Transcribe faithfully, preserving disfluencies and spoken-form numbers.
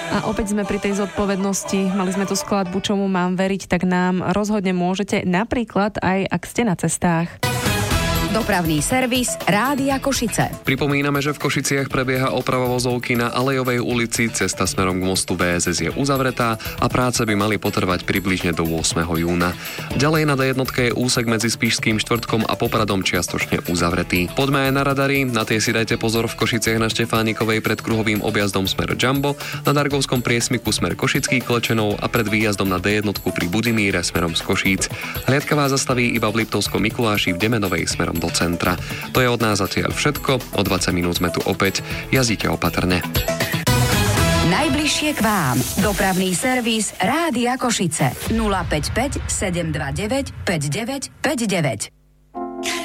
A opäť sme pri tej zodpovednosti. Mali sme tu skladbu Čomu mám veriť, tak nám rozhodne môžete, napríklad aj ak ste na cestách. Dopravný servis Rádia Košice. Pripomíname, že v Košiciach prebieha oprava vozovky na Alejovej ulici. Cesta smerom k mostu vé es es je uzavretá a práce by mali potrvať približne do ôsmeho júna. Ďalej na dé jedna je úsek medzi Spišským štvrtkom a Popradom čiastočne uzavretý. Poďme aj na radary. Na tie si dajte pozor v Košiciach na Štefánikovej pred kruhovým objazdom smer Jumbo, na Dargovskom priesmiku smer Košický Klečenov a pred výjazdom na dé jedna pri Budimíre smerom z Košíc. Hliadka vás zastaví iba v Liptovskom Mikuláši v Demenovej smerom do centra. To je od nás zatiaľ všetko. O dvadsať minút sme tu opäť. Jazdite opatrne. Najbližšie k vám. Dopravný servis Rádia Košice. nula päť päť sedem dva deväť päť deväť päť deväť.